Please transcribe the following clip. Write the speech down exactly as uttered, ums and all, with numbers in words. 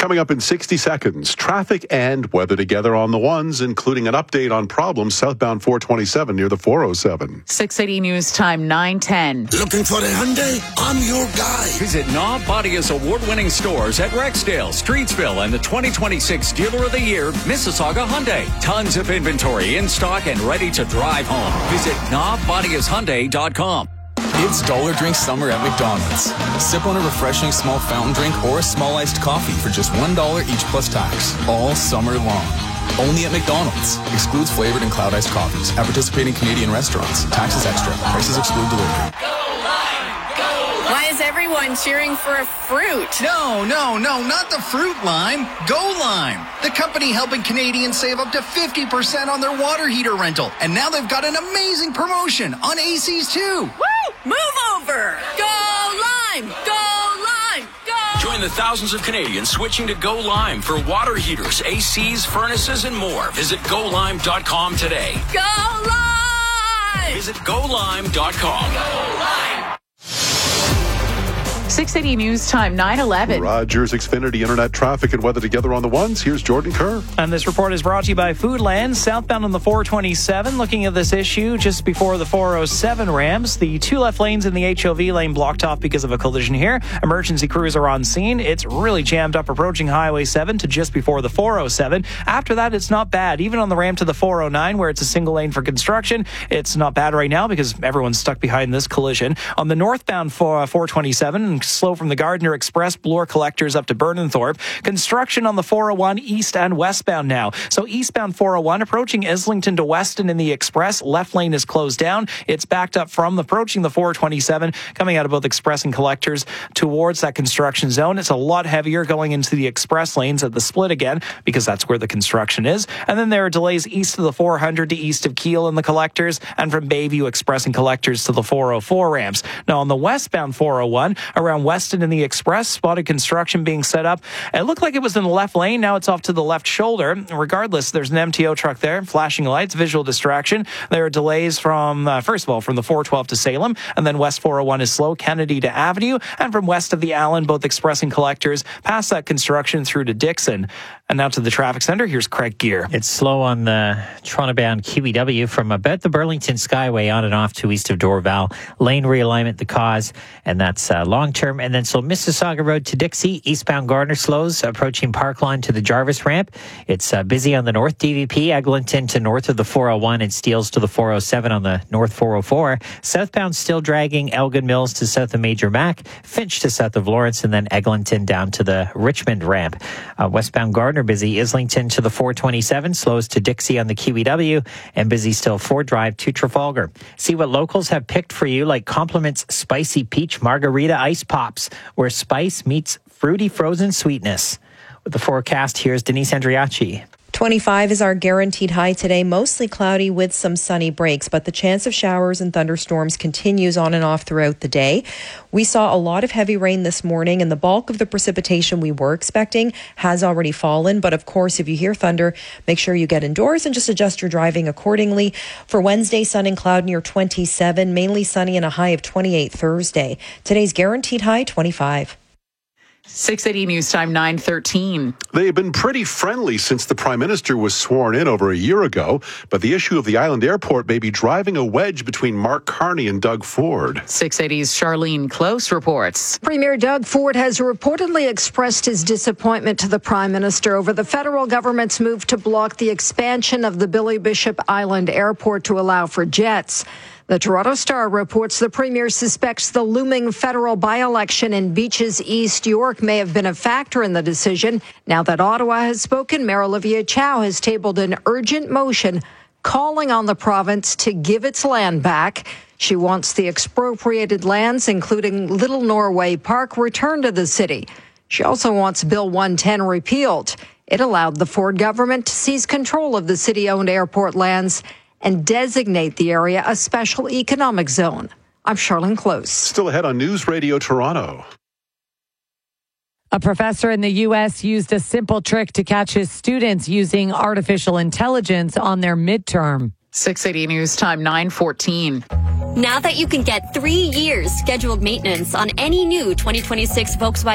coming up in sixty seconds. Traffic and weather together on the ones, including an update on problems southbound four twenty-seven near the four oh seven. six eighty News Time, nine ten. Looking for a Hyundai? I'm your guy. Visit Knob Bodia's award-winning stores at Rexdale, Streetsville, and the twenty twenty-six Dealer of the Year, Mississauga Hyundai. Tons of inventory in stock and ready to drive home. Visit knob bodias hyundai dot com. It's Dollar Drink Summer at McDonald's. Sip on a refreshing small fountain drink or a small iced coffee for just one dollar each plus tax, all summer long. Only at McDonald's. Excludes flavored and cloud iced coffees at participating Canadian restaurants. Taxes extra. Prices exclude delivery. Why is everyone cheering for a fruit? No, no, no, not the fruit lime. Go Lime, the company helping Canadians save up to fifty percent on their water heater rental. And now they've got an amazing promotion on A Cs too. Woo! Move over! Go Lime! Go Lime! Go! Join the thousands of Canadians switching to Go Lime for water heaters, A Cs, furnaces, and more. Visit go lime dot com today. Go Lime! Visit go lime dot com. Go Lime! six eighty News Time, nine eleven. Rogers Xfinity Internet traffic and weather together on the ones. Here's Jordan Kerr. And this report is brought to you by Foodland. Southbound on the four twenty-seven, looking at this issue just before the four oh seven ramps. The two left lanes in the H O V lane blocked off because of a collision here. Emergency crews are on scene. It's really jammed up approaching Highway seven to just before the four oh seven. After that, it's not bad. Even on the ramp to the four oh nine, where it's a single lane for construction, it's not bad right now because everyone's stuck behind this collision. On the northbound four twenty-seven, slow from the Gardner Express, Bloor Collectors up to Burnenthorpe. Construction on the four oh one east and westbound now. So eastbound four oh one approaching Islington to Weston in the Express. Left lane is closed down. It's backed up from approaching the four twenty-seven, coming out of both Express and Collectors towards that construction zone. It's a lot heavier going into the Express lanes at the split again because that's where the construction is. And then there are delays east of the four hundred to east of Keele in the Collectors, and from Bayview Express and Collectors to the four oh four ramps. Now on the westbound four oh one around Weston in the Express, spotted construction being set up. It looked like it was in the left lane. Now it's off to the left shoulder. Regardless, there's an M T O truck there, flashing lights, visual distraction. There are delays from, uh, first of all, from the four twelve to Salem, and then West four oh one is slow, Kennedy to Avenue, and from west of the Allen, both Express and Collectors, past that construction through to Dixon. And now to the traffic center, here's Craig Gear. It's slow on the Toronto-bound Q E W from about the Burlington Skyway on and off to east of Dorval. Lane realignment, the cause, and that's uh, long-term. And then so Mississauga Road to Dixie, eastbound Gardner slows, approaching Parkline to the Jarvis ramp. It's uh, busy on the north D V P, Eglinton to north of the four oh one, and Steeles to the four oh seven on the north four oh four. Southbound still dragging Elgin Mills to south of Major Mac, Finch to south of Lawrence, and then Eglinton down to the Richmond ramp. Uh, westbound Gardner busy, Islington to the four twenty-seven, slows to Dixie on the Q E W, and busy still Ford Drive to Trafalgar. See what locals have picked for you, like Compliments Spicy Peach Margarita Ice Pops, where spice meets fruity frozen sweetness. With the forecast, here's Denise Andriachi. twenty-five is our guaranteed high today, mostly cloudy with some sunny breaks, but the chance of showers and thunderstorms continues on and off throughout the day. We saw a lot of heavy rain this morning, and the bulk of the precipitation we were expecting has already fallen. But of course, if you hear thunder, make sure you get indoors and just adjust your driving accordingly. For Wednesday, sun and cloud near twenty-seven, mainly sunny and a high of twenty-eight Thursday. Today's guaranteed high, twenty-five. six eighty News Time, nine thirteen. They have been pretty friendly since the Prime Minister was sworn in over a year ago, but the issue of the Island Airport may be driving a wedge between Mark Carney and Doug Ford. six eighty's Charlene Close reports. Premier Doug Ford has reportedly expressed his disappointment to the Prime Minister over the federal government's move to block the expansion of the Billy Bishop Island Airport to allow for jets. The Toronto Star reports the Premier suspects the looming federal by-election in Beaches East York may have been a factor in the decision. Now that Ottawa has spoken, Mayor Olivia Chow has tabled an urgent motion calling on the province to give its land back. She wants the expropriated lands, including Little Norway Park, returned to the city. She also wants Bill one ten repealed. It allowed the Ford government to seize control of the city-owned airport lands and designate the area a special economic zone. I'm Charlene Close. Still ahead on News Radio Toronto. A professor in the U S used a simple trick to catch his students using artificial intelligence on their midterm. six eighty News Time, nine fourteen. Now that you can get three years scheduled maintenance on any new twenty twenty-six Volkswagen